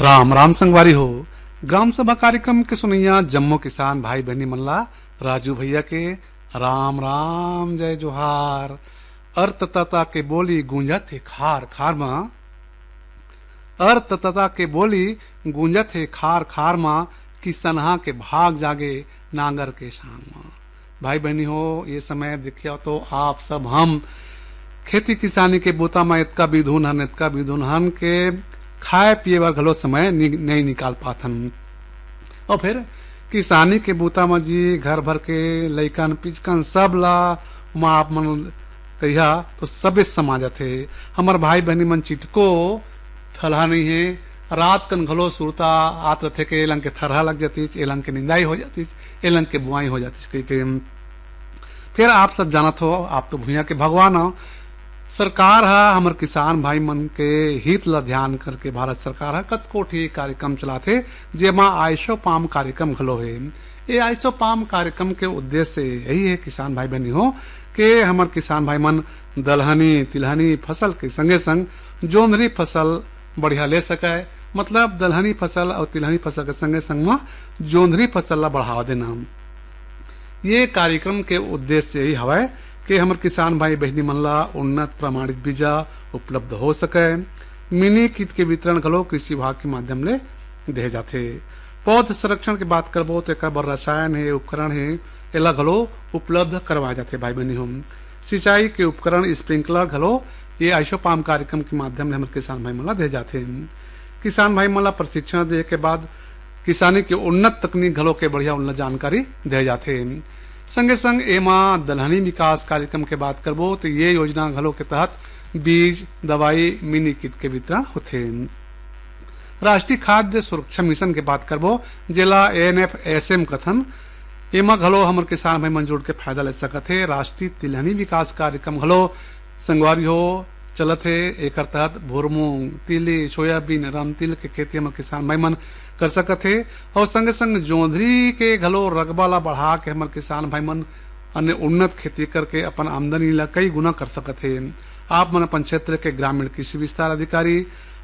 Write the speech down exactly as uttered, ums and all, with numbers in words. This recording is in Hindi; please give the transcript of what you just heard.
राम राम संगवारी हो। ग्राम सभा कार्यक्रम के सुनैया जम्मू किसान भाई बहनी मनला राजू भैया के राम राम जय जोहार। अर्थ तता के बोली गूंजत है खार खार मा अर्थ तता के बोली गूंजत है खार खार मा कि सनहा के भाग जागे नांगर के शान मा। भाई बहनी हो, ये समय देखियो तो आप सब हम खेती किसानी के बूता में इतका विधुन हन इतका विधुन हन के खाए पिए बर घलो समय नि, नहीं निकाल पाथन। और फिर किसानी के बूता में जी घर भर के लइकन पिचकन सब ला माँ आप मन कहिया तो सबे समाजत है। हमार भाई बहनी मन चिटको ठलहा नहीं है, रात कन घलो सुरता आत रथे के एलंग के थरहा लग जाती, एलंग के निंदाई हो जाती, एलंग के बुआई हो जाती के। फिर आप सब जानत हो, आप तो भूया के भगवान हो। सरकार है हमर किसान भाई मन के हित ला ध्यान करके भारत सरकार है कतको ठी कार्यक्रम चलाथे, जेमा आयशो पाम कार्यक्रम घलो है। ये आयशो पाम कार्यक्रम के उद्देश्य यही है किसान भाई बहनी हो के हमर किसान भाई मन दलहनी तिलहनी फसल के संगे संग जोंधरी फसल बढ़िया ले सके। मतलब दलहनी फसल और तिलहनी फसल के संगे संग में जोंधरी फसल ला बढ़ावा देना। ये कार्यक्रम के उद्देश्य यही हवा कि हमर किसान भाई बहनी मन ला उन्नत प्रमाणित बीजा उपलब्ध हो सके। मिनी किट के वितरण घलो कृषि विभाग के माध्यम ले दे जाथे। पौध संरक्षण की बात करबो तो एक बार रसायन है उपकरण है एला घलो उपलब्ध करवाए जाथे। भाई बहनी हम सिंचाई के उपकरण स्प्रिंकलर घलो ये आयशो पाम कार्यक्रम के माध्यम ले हमर किसान भाई मन ला दे जाथे। किसान भाई मन ला प्रशिक्षण दे के बाद किसानी के उन्नत तकनीक घलो के बढ़िया उन्नत जानकारी दे जाथे। संगे संग एमा दलहनी विकास कार्यक्रम के बात करबो तो ये योजना घलो के तहत बीज दवाई मिनी किट के वितरण होथे। राष्ट्रीय खाद्य सुरक्षा मिशन के बात करबो जिला एन एफ एस एम कथन एमा घलो हमर किसान भाई मन जुड़ के फायदा ले सकत है। राष्ट्रीय तिलहनी विकास कार्यक्रम घलो संगवारी हो चलत है। एक तहत भुरमूंग तिली सोयाबीन रामतिल के खेती हमर किसान भाई मन कर सकत है। और संगे संग जोंधरी के घलो रकबा ला बढ़ा के हमर किसान भाई मन अन्य उन्नत खेती करके अपन आमदनी ला कई गुना कर सकत है। आप मन अपन क्षेत्र के ग्रामीण कृषि विस्तार अधिकारी